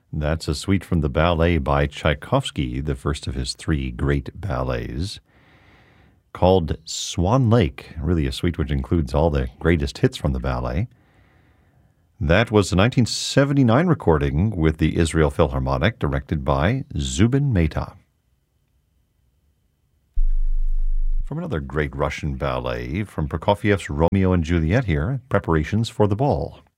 That's a suite from the ballet by Tchaikovsky, the first of his three great ballets, called Swan Lake, really a suite which includes all the greatest hits from the ballet. That was a 1979 recording with the Israel Philharmonic, directed by Zubin Mehta. From another great Russian ballet, from Prokofiev's Romeo and Juliet here, Preparations for the Ball.